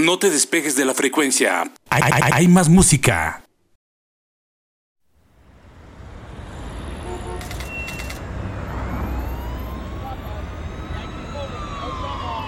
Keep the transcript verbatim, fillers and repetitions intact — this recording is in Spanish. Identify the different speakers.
Speaker 1: No te despegues de la frecuencia. Hay, hay, hay más música.